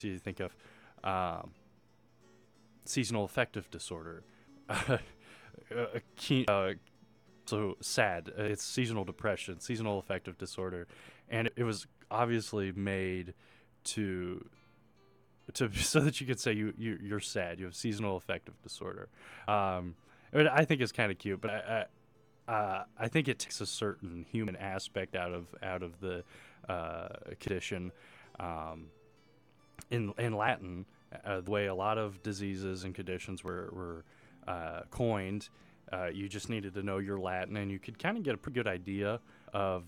you think of um, seasonal affective disorder. Key, so sad. It's seasonal depression, seasonal affective disorder, and it was obviously made to so that you could say you're sad. You have seasonal affective disorder. Um, I think it's kind of cute, but I think it takes a certain human aspect out of the condition. Um, in Latin, the way a lot of diseases and conditions were coined, you just needed to know your Latin, and you could kind of get a pretty good idea of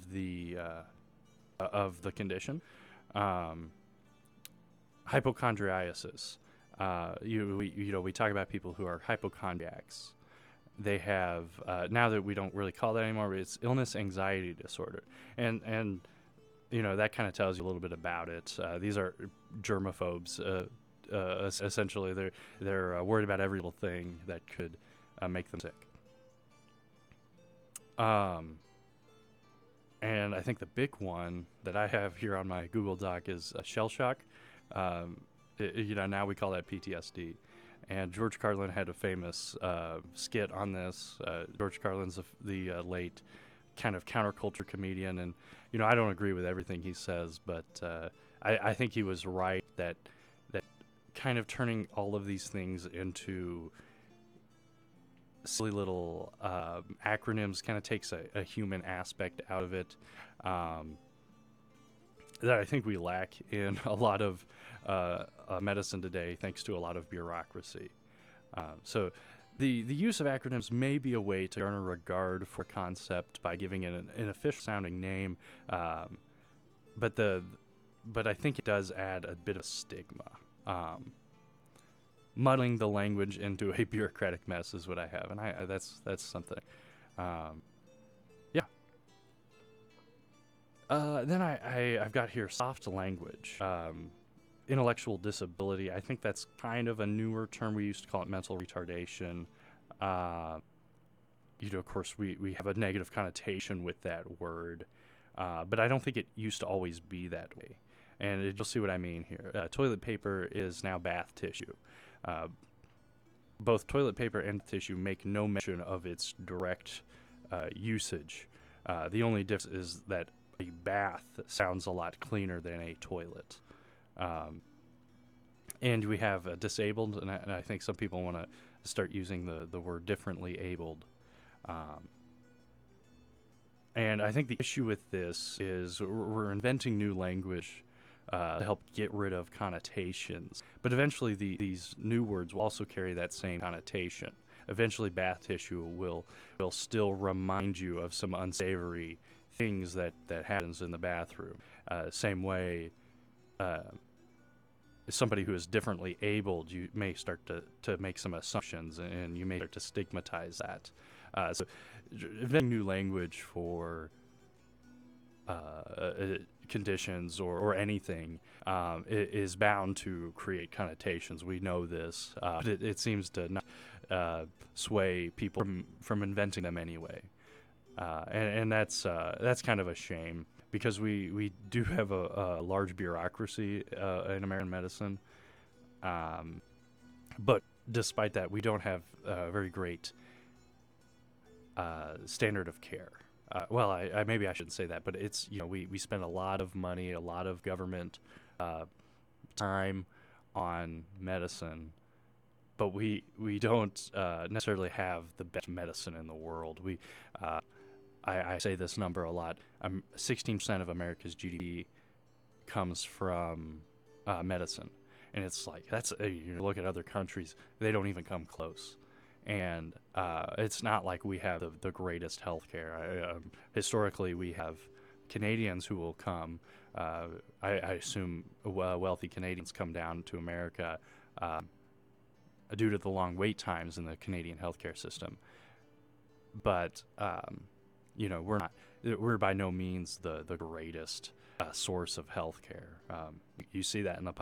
the condition. Um, Hypochondriasis. We talk about people who are hypochondriacs. They have now that we don't really call that anymore, but it's illness anxiety disorder, and that kind of tells you a little bit about it. These are germaphobes. Essentially, they're worried about every little thing that could make them sick. Um, and I think the big one that I have here on my Google Doc is shell shock. Um, now we call that PTSD. And George Carlin had a famous skit on this. George Carlin's the late kind of counterculture comedian, and I don't agree with everything he says, but I think he was right that kind of turning all of these things into silly little acronyms kind of takes a human aspect out of it. Um, that I think we lack in a lot of medicine today, thanks to a lot of bureaucracy. So the use of acronyms may be a way to garner regard for concept by giving it an official sounding name, um, but I think it does add a bit of stigma. Um, Muddling the language into a bureaucratic mess is what I have, and that's something. Um, yeah. Then I've got here soft language. Intellectual disability. I think that's kind of a newer term. We used to call it mental retardation. Uh, of course, we have a negative connotation with that word, but I don't think it used to always be that way. And you'll see what I mean here. Toilet paper is now bath tissue. Uh, Both toilet paper and tissue make no mention of its direct usage. The only difference is that a bath sounds a lot cleaner than a toilet. Um, and we have disabled, and I think some people want to start using the word differently abled. Um, and I think the issue with this is we're inventing new language to help get rid of connotations. But eventually, these new words will also carry that same connotation. Eventually, bath tissue will still remind you of some unsavory things that happens in the bathroom. Same way, uh, somebody who is differently abled, you may start to make some assumptions, and you may start to stigmatize that. So, inventing new language for conditions or anything is bound to create connotations. We know this, but it seems to not sway people from inventing them anyway. And that's kind of a shame because we do have a large bureaucracy in American medicine, but despite that, we don't have a very great standard of care. Well, I maybe I shouldn't say that, but it's we spend a lot of money, a lot of government time on medicine, but we don't necessarily have the best medicine in the world. I say this number a lot. 16% of America's GDP comes from medicine, and it's like that's you look at other countries, they don't even come close. And it's not like we have the greatest healthcare. Historically, we have Canadians who will come. I assume wealthy Canadians come down to America due to the long wait times in the Canadian healthcare system. But we're by no means the greatest source of healthcare. You see that in the